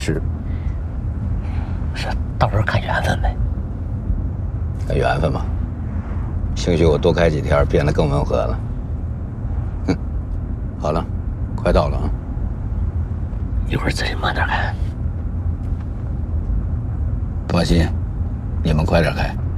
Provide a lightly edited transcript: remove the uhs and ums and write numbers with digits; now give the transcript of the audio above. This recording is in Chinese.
是， 到时候看缘分呗。 看缘分嘛。兴许我多开几天，变得更温和了。哼，好了，快到了啊。 一会儿自己慢点开。 放心，你们快点开。